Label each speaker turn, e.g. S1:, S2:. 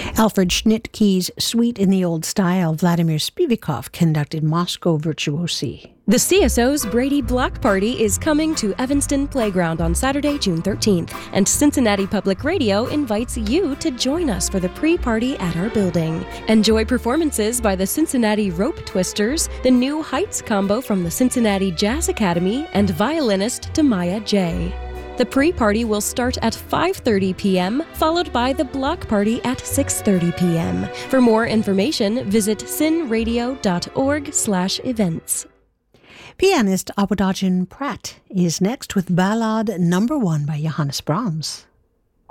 S1: Alfred Schnittke's Suite in the Old Style, Vladimir Spivakov conducted Moscow Virtuosi.
S2: The CSO's Brady Block Party is coming to Evanston Playground on Saturday, June 13th, and Cincinnati Public Radio invites you to join us for the pre-party at our building. Enjoy performances by the Cincinnati Rope Twisters, the New Heights combo from the Cincinnati Jazz Academy, and violinist Tamaya J. The pre-party will start at 5:30 p.m., followed by the block party at 6:30 p.m. For more information, visit cinradio.org/events.
S1: Pianist Abudajan Pratt is next with Ballade No. 1 by Johannes Brahms.